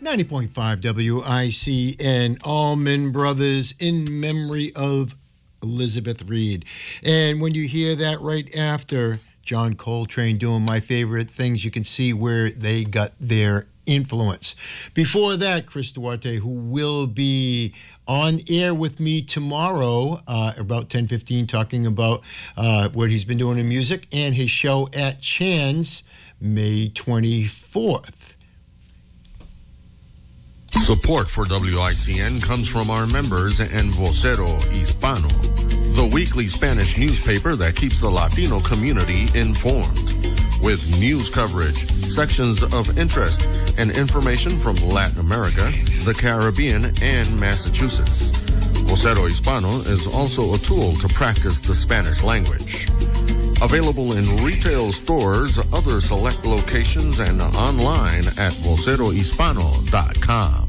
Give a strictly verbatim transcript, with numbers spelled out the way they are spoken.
ninety point five W I C N, Allman Brothers, in memory of Elizabeth Reed. And when you hear that right after, John Coltrane doing my favorite things, you can see where they got their influence. Before that, Chris Duarte, who will be on air with me tomorrow uh, about ten fifteen, talking about uh, what he's been doing in music and his show at Chan's May twenty-fourth. Support for W I C N comes from our members and Vocero Hispano, the weekly Spanish newspaper that keeps the Latino community informed. With news coverage, sections of interest, and information from Latin America, the Caribbean, and Massachusetts. Vocero Hispano is also a tool to practice the Spanish language. Available in retail stores, other select locations, and online at vocero hispano dot com.